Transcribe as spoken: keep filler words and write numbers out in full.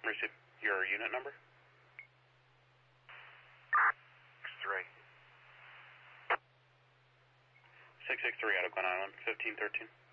Receive your unit number. Three. six six three out of Glen Island, fifteen thirteen.